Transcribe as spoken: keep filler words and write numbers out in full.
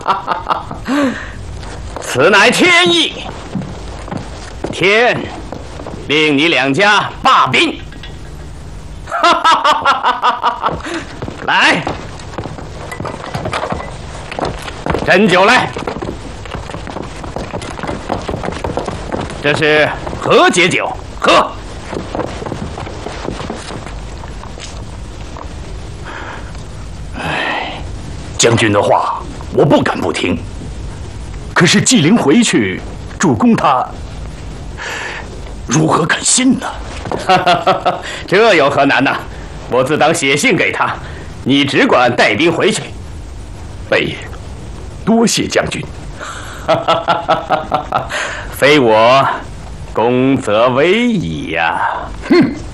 此乃天意，天令你两家罢兵。来，斟酒来。这是和解酒，喝。 哎，将军的话我不敢不听。可是纪灵回去，主公他如何敢信呢？ 这有何难呢？我自当写信给他，你只管带兵回去。 哎，多谢将军。 非我，公则危矣呀！ 哼。